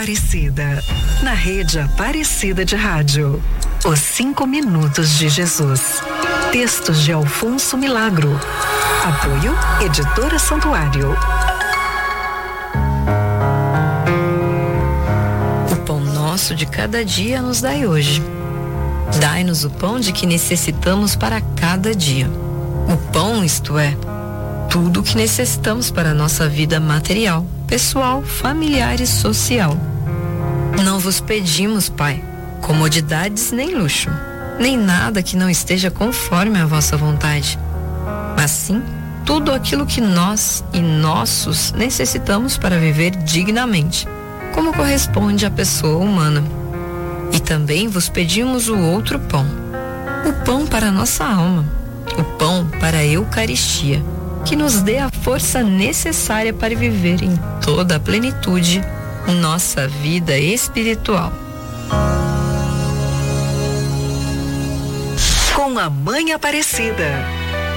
Aparecida, na rede Aparecida de Rádio. Os 5 minutos de Jesus. Textos de Alfonso Milagro. Apoio Editora Santuário. O pão nosso de cada dia nos dai hoje. Dai-nos o pão de que necessitamos para cada dia. O pão, isto é, tudo o que necessitamos para a nossa vida material, pessoal, familiar e social. Não vos pedimos, Pai, comodidades nem luxo, nem nada que não esteja conforme a vossa vontade, mas sim tudo aquilo que nós e nossos necessitamos para viver dignamente, como corresponde à pessoa humana. E também vos pedimos o outro pão, o pão para a nossa alma, o pão para a Eucaristia, que nos dê a força necessária para viver em toda a plenitude nossa vida espiritual. Com a Mãe Aparecida.